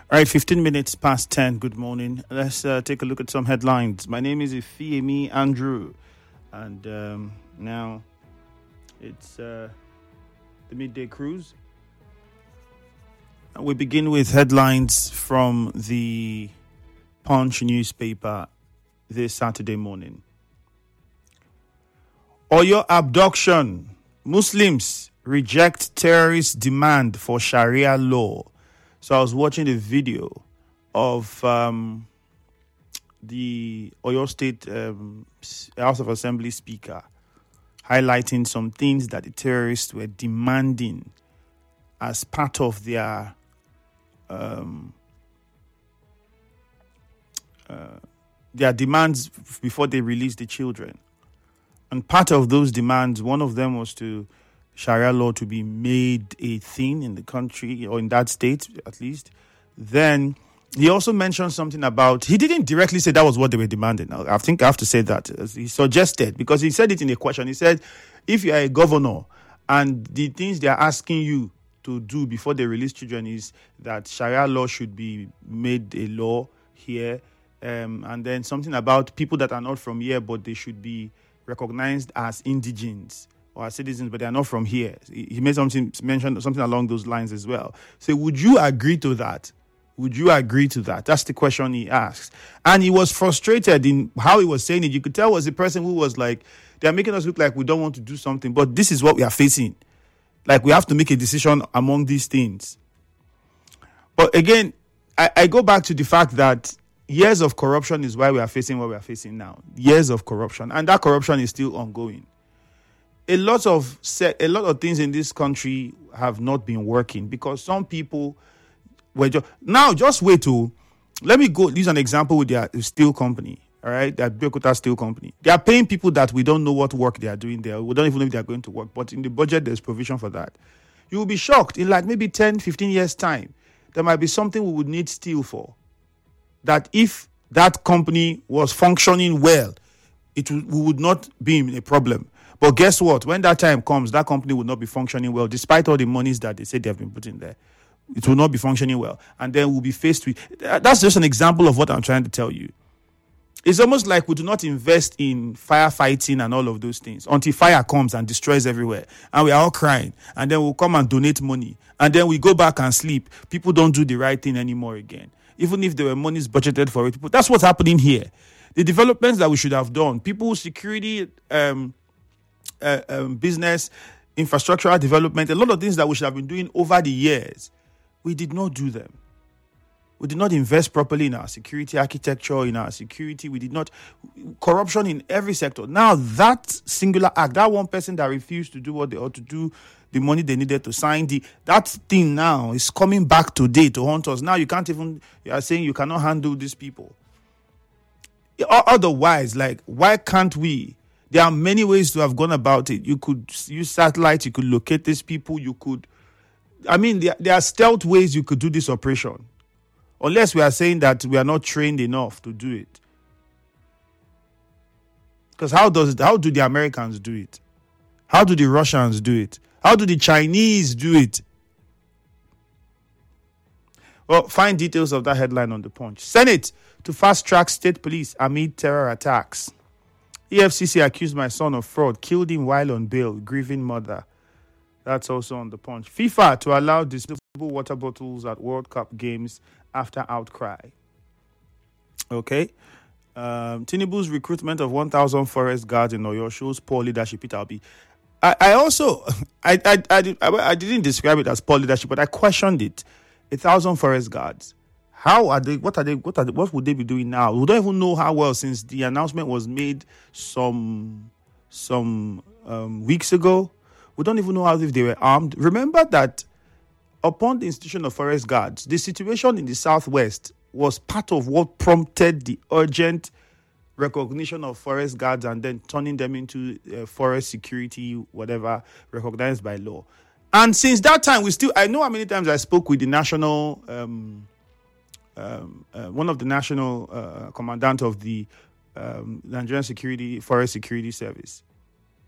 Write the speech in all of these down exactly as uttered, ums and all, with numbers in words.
All right, fifteen minutes past ten. Good morning. Let's uh, take a look at some headlines. My name is Ifeemi Andrew, and um, now it's uh, the midday cruise. We begin with headlines from the Punch newspaper this Saturday morning. Oyo abduction. Muslims reject terrorist demand for Sharia law. So I was watching a video of um, the Oyo State um, House of Assembly Speaker highlighting some things that the terrorists were demanding as part of their um, uh, their demands before they released the children. And part of those demands, one of them was to Sharia law to be made a thing in the country, or in that state at least. Then he also mentioned something about, he didn't directly say that was what they were demanding. I think I have to say that. He suggested, because he said it in a question. He said, if you are a governor and the things they are asking you to do before they release children is that Sharia law should be made a law here, um, and then something about people that are not from here, but they should be recognized as indigents or as citizens, but they are not from here. He made something, mentioned something along those lines as well. So would you agree to that? Would you agree to that? That's the question he asked. And he was frustrated in how he was saying it. You could tell was a person who was like, they're making us look like we don't want to do something, but this is what we are facing. Like, we have to make a decision among these things. But again, I, I go back to the fact that years of corruption is why we are facing what we are facing now. Years of corruption. And that corruption is still ongoing. A lot of a lot of things in this country have not been working because some people were just... Now, just wait to... Let me go use an example with their steel company, all right? That Abeokuta Steel Company. They are paying people that we don't know what work they are doing there. We don't even know if they are going to work. But in the budget, there's provision for that. You will be shocked. In like maybe ten, fifteen years' time, there might be something we would need steel for. That if that company was functioning well, it w- we would not be in a problem. But guess what? When that time comes, that company will not be functioning well, despite all the monies that they say they have been putting there. It will not be functioning well. And then we'll be faced with... That's just an example of what I'm trying to tell you. It's almost like we do not invest in firefighting and all of those things until fire comes and destroys everywhere. And we are all crying. And then we'll come and donate money. And then we go back and sleep. People don't do the right thing anymore again. Even if there were monies budgeted for it. People, that's what's happening here. The developments that we should have done, people's security, um, uh, um, business, infrastructural development, a lot of things that we should have been doing over the years, we did not do them. We did not invest properly in our security architecture, in our security. We did not... Corruption in every sector. Now, that singular act, that one person that refused to do what they ought to do, the money they needed to sign, the that thing now is coming back today to haunt us. Now you can't even... You are saying you cannot handle these people. Otherwise, like, why can't we? There are many ways to have gone about it. You could use satellite. You could locate these people. You could... I mean, there, there are stealth ways you could do this operation. Unless we are saying that we are not trained enough to do it. Because how does it, how do the Americans do it? How do the Russians do it? How do the Chinese do it? Well, find details of that headline on the Punch. Senate to fast-track state police amid terror attacks. E F C C accused my son of fraud, killed him while on bail, grieving mother. That's also on the Punch. FIFA to allow disposable water bottles at World Cup games after outcry. Okay. Um, Tinubu's recruitment of one thousand forest guards in Oyo shows poor leadership. It will be. I, I also, I, I, I, did, I, I didn't describe it as poor leadership, but I questioned it. A thousand forest guards. How are they? What are they? What are they, what would they be doing now? We don't even know how well, since the announcement was made some some um, weeks ago. We don't even know how if they were armed. Remember that upon the institution of forest guards, the situation in the Southwest was part of what prompted the urgent recognition of forest guards and then turning them into uh, forest security, whatever, recognized by law. And since that time, we still, I know how many times I spoke with the national, um, um, uh, one of the national uh, commandant of the um, Nigerian Security, Forest Security Service.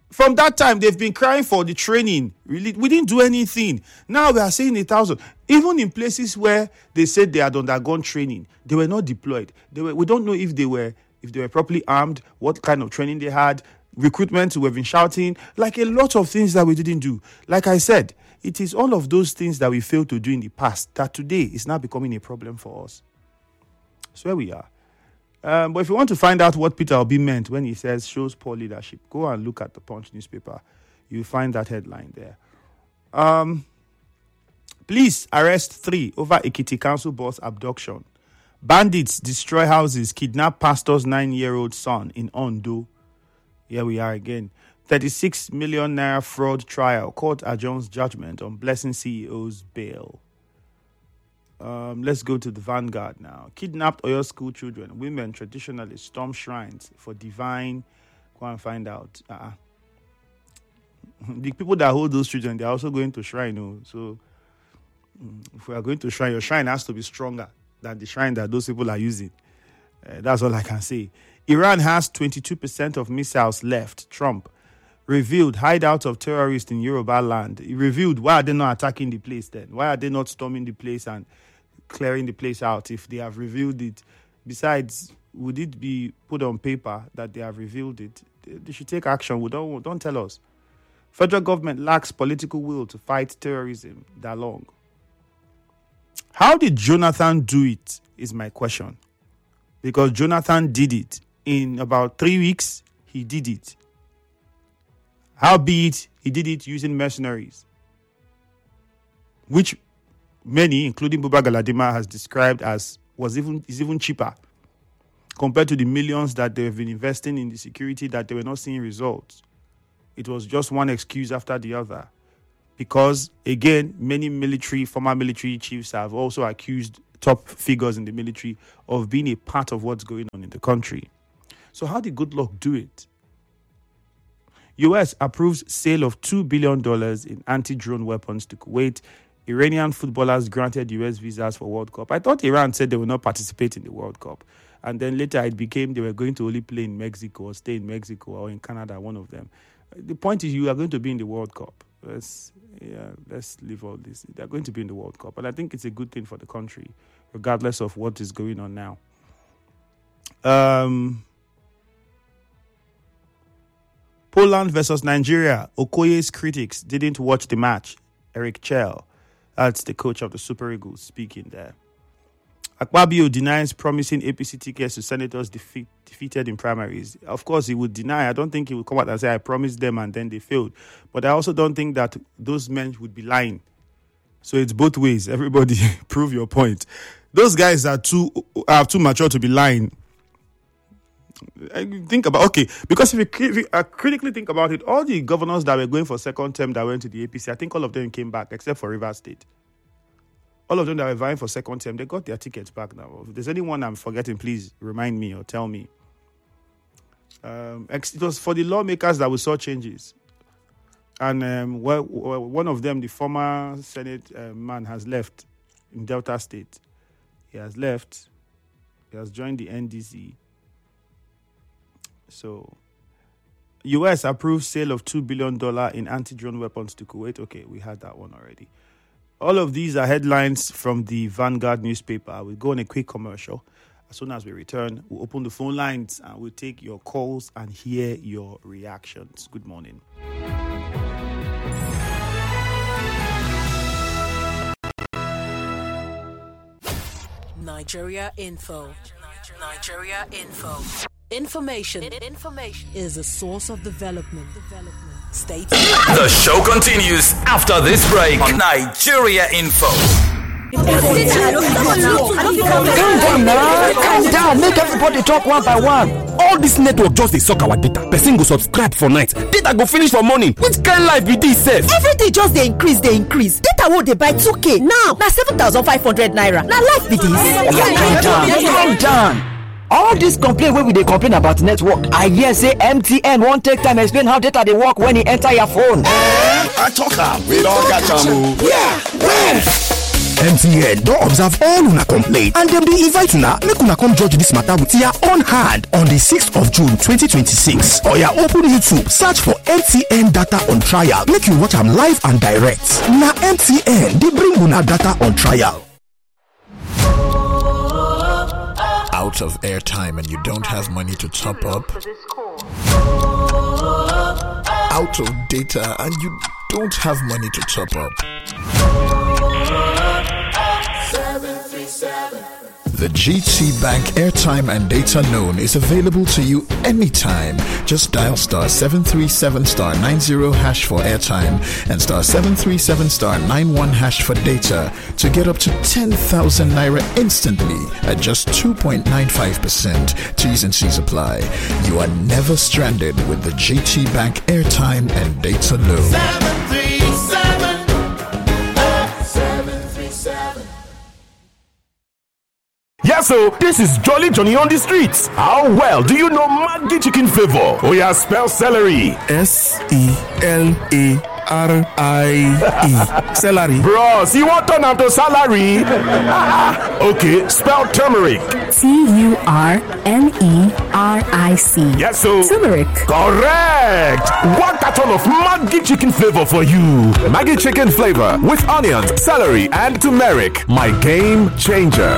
From that time, they've been crying for the training. Really, we didn't do anything. Now we are saying a thousand. Even in places where they said they had undergone training, they were not deployed. They were. We don't know if they were if they were properly armed, what kind of training they had, recruitment. We've been shouting like a lot of things that we didn't do. Like I said, it is all of those things that we failed to do in the past that today is now becoming a problem for us. That's where we are. Um, but if you want to find out what Peter Obi meant when he says shows poor leadership, go and look at the Punch newspaper. You'll find that headline there. Um, police arrest three over Ekiti Council bus abduction. Bandits destroy houses, kidnap pastor's nine-year-old son in Ondo. Here we are again. thirty-six million naira fraud trial. Court adjourns judgment on Blessing C E O's bail. Um, let's go to the Vanguard now. Kidnapped Oyo school children. Women traditionally storm shrines for divine. Go and find out. Uh-uh. The people that hold those children, they're also going to shrine. Oh. So if we are going to shrine, your shrine has to be stronger than the shrine that those people are using. Uh, that's all I can say. Iran has twenty-two percent of missiles left. Trump revealed hideout of terrorists in Yoruba land. He revealed why are they not attacking the place then? Why are they not storming the place and clearing the place out if they have revealed it? Besides, would it be put on paper that they have revealed it? They should take action. We don't, don't tell us. Federal government lacks political will to fight terrorism that long. How did Jonathan do it is my question. Because Jonathan did it. In about three weeks, he did it. Howbeit, he did it using mercenaries, which many, including Buba Galadima, has described as was even is even cheaper compared to the millions that they've been investing in the security that they were not seeing results. It was just one excuse after the other. Because, again, many military, former military chiefs have also accused top figures in the military of being a part of what's going on in the country. So how did Goodluck do it? U S approves sale of two billion dollars in anti-drone weapons to Kuwait. Iranian footballers granted U S visas for World Cup. I thought Iran said they will not participate in the World Cup. And then later it became they were going to only play in Mexico or stay in Mexico or in Canada, one of them. The point is you are going to be in the World Cup. Let's, yeah, let's leave all this. They're going to be in the World Cup. And I think it's a good thing for the country, regardless of what is going on now. Um... Poland versus Nigeria. Okoye's critics didn't watch the match. Eric Chell, that's the coach of the Super Eagles, speaking there. Akpabio denies promising A P C tickets to senators defeat, defeated in primaries. Of course, he would deny. I don't think he would come out and say, I promised them and then they failed. But I also don't think that those men would be lying. So it's both ways. Everybody prove your point. Those guys are too, are too mature to be lying. Think about okay because if you, if you uh, critically think about it, all the governors that were going for second term that went to the A P C, I think all of them came back except for Rivers State. All of them that were vying for second term, they got their tickets back now. If there's anyone I'm forgetting, please remind me or tell me. Um, it was for the lawmakers that we saw changes, and um, well, one of them, the former Senate uh, man, has left in Delta State. He has left. He has joined the N D C. So, U S approves sale of two billion dollars in anti-drone weapons to Kuwait. Okay, we had that one already. All of these are headlines from the Vanguard newspaper. We'll go on a quick commercial. As soon as we return, we'll open the phone lines and we'll take your calls and hear your reactions. Good morning. Nigeria Info. Nigeria Info. Information. Information is a source of development. Development. Stay tuned. The show continues after this break on Nigeria Info. Calm down now. Calm down. Make everybody talk one by one. All this network just dey suck our data. Person go subscribe for night, data go finish for morning. Which kind life be this sef? Everything just dey increase, dey increase. Data wey dey buy two k now na seven thousand five hundred naira. Na life be this. Calm down. Calm down. All this complaint wey we dey complain about network, I hear say M T N wan take time explain how data dey work when e enter your phone. Eh, I talk am. We don catch am o. Yeah, where? M T N don observe all una complaint and dem dey invite una make una come judge dis matter with your own hand on the sixth of June twenty twenty-six. Oya open YouTube, search for M T N data on trial, make you watch am live and direct. Na M T N dey bring una data on trial. Out of airtime and you don't have money to top up? Out of data and you don't have money to top up? The G T Bank airtime and data loan is available to you anytime. Just dial star seven three seven star nine zero hash for airtime and star seven three seven star nine one hash for data to get up to ten thousand naira instantly at just two point nine five percent. T's and C's apply. You are never stranded with the G T Bank airtime and data loan. seven three seven, seven three seven. Yes, so this is Jolly Johnny on the streets. How well do you know Maggi chicken flavor? Oh yeah, spell celery. S E L A R I E. Celery. Bros, you want to turn to salary? Okay, spell turmeric. T U R N E R I C. Yes, so turmeric. Correct. One carton of Maggi chicken flavor for you. Maggi chicken flavor with onions, celery, and turmeric. My game changer.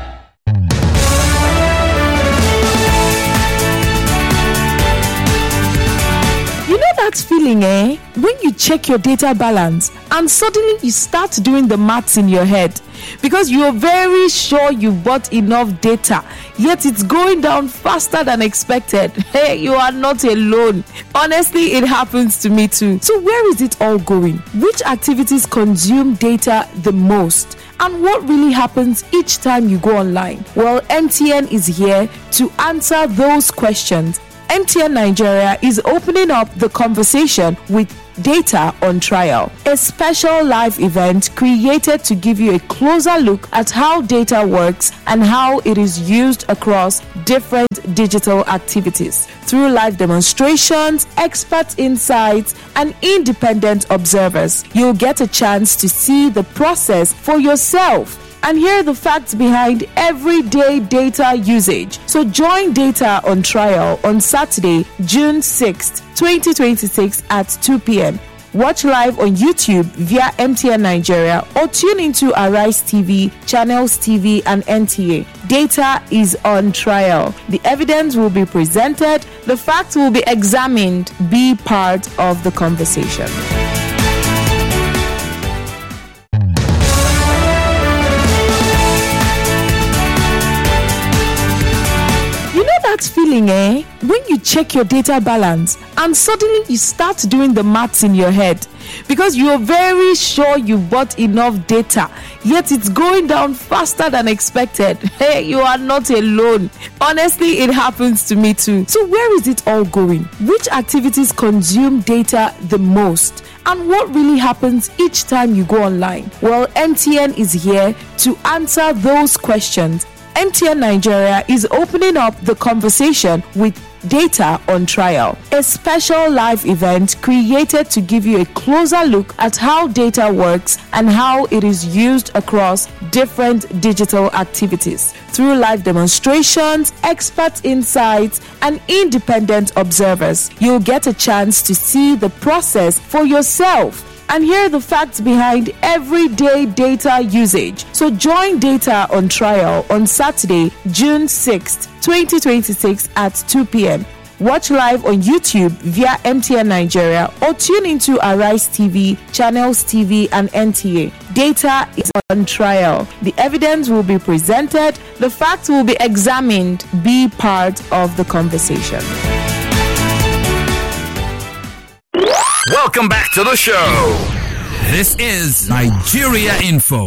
That feeling, eh? When you check your data balance and suddenly you start doing the maths in your head because you're very sure you bought enough data, yet it's going down faster than expected. Hey, you are not alone. Honestly, it happens to me too. So where is it all going? Which activities consume data the most? And what really happens each time you go online? Well, M T N is here to answer those questions. M T N Nigeria is opening up the conversation with Data on Trial, a special live event created to give you a closer look at how data works and how it is used across different digital activities. Through live demonstrations, expert insights, and independent observers, you'll get a chance to see the process for yourself and hear the facts behind everyday data usage. So join Data on Trial on Saturday, June sixth, twenty twenty-six at two p.m. Watch live on YouTube via M T N Nigeria or tune into Arise T V, Channels T V, and N T A. Data is on trial. The evidence will be presented, the facts will be examined. Be part of the conversation. That feeling, eh? When you check your data balance and suddenly you start doing the maths in your head because you're very sure you bought enough data, yet it's going down faster than expected. Hey, you are not alone. Honestly, it happens to me too. So where is it all going? Which activities consume data the most? And what really happens each time you go online? Well, M T N is here to answer those questions. M T N Nigeria is opening up the conversation with Data on Trial, a special live event created to give you a closer look at how data works and how it is used across different digital activities. Through live demonstrations, expert insights, and independent observers, you'll get a chance to see the process for yourself and hear the facts behind everyday data usage. So join Data on Trial on Saturday, June sixth, twenty twenty-six at two p.m. Watch live on YouTube via M T N Nigeria or tune into Arise T V, Channels T V, and N T A. Data is on trial. The evidence will be presented, the facts will be examined. Be part of the conversation. Welcome back to the show. This is Nigeria Info.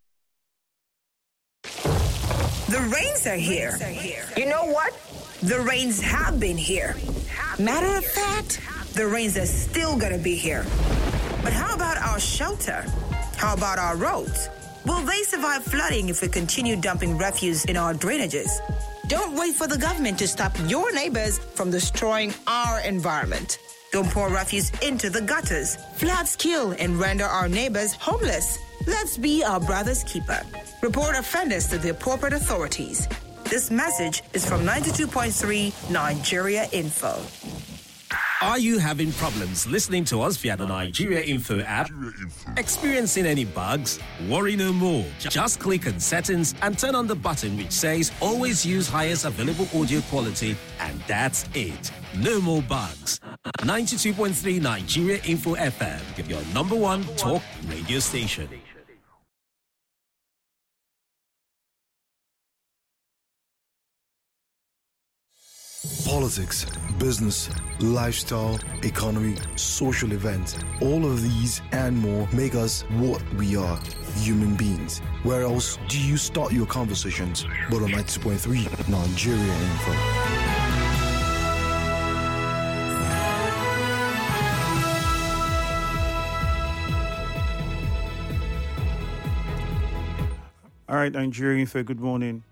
The rains are here. You know what? The rains have been here. Matter of fact, the rains are still gonna be here. But how about our shelter? How about our roads? Will they survive flooding if we continue dumping refuse in our drainages? Don't wait for the government to stop your neighbors from destroying our environment. Don't pour refuse into the gutters. Floods kill and render our neighbors homeless. Let's be our brother's keeper. Report offenders to the appropriate authorities. This message is from ninety-two point three Nigeria Info. Are you having problems listening to us via the Nigeria Info app? Experiencing any bugs? Worry no more. Just click on settings and turn on the button which says always use highest available audio quality, and that's it. No more bugs. ninety-two point three Nigeria Info F M, your number one talk radio station. Politics, business, lifestyle, economy, social events, all of these and more make us what we are, human beings. Where else do you start your conversations but on ninety-two point three Nigeria Info? All right, Nigeria Info, good morning.